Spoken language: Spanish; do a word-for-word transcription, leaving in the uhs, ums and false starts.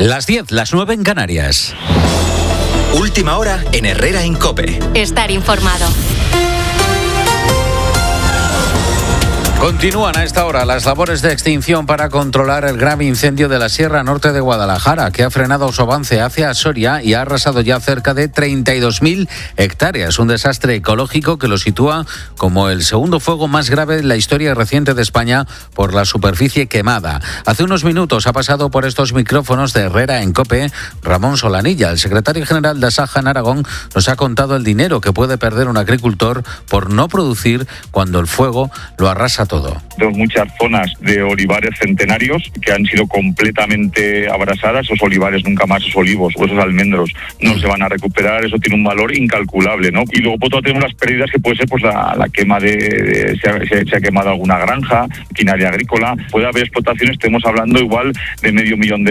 Las diez, las nueve en Canarias. Última hora en Herrera en COPE. Estar informado. Continúan a esta hora las labores de extinción para controlar el grave incendio de la Sierra Norte de Guadalajara, que ha frenado su avance hacia Soria y ha arrasado ya cerca de treinta y dos mil hectáreas. Un desastre ecológico que lo sitúa como el segundo fuego más grave de la historia reciente de España por la superficie quemada. Hace unos minutos ha pasado por estos micrófonos de Herrera en COPE Ramón Solanilla. El secretario general de Asaja en Aragón nos ha contado el dinero que puede perder un agricultor por no producir cuando el fuego lo arrasa todo. Tenemos muchas zonas de olivares centenarios que han sido completamente abrasadas. Esos olivares nunca más, esos olivos o esos almendros no se van a recuperar. Eso tiene un valor incalculable, ¿no? Y luego por otro lado tenemos las pérdidas que puede ser pues la, la quema de, de se, ha, se, se ha quemado alguna granja, maquinaria agrícola. Puede haber explotaciones, estamos hablando igual de medio millón de